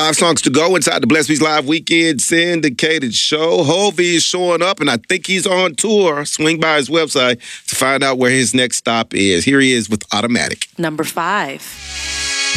5 songs to go inside the Blessed Beats Live Weekend syndicated show. Hovey is showing up, and I think he's on tour. Swing by his website to find out where his next stop is. Here he is with Automatic. Number 5.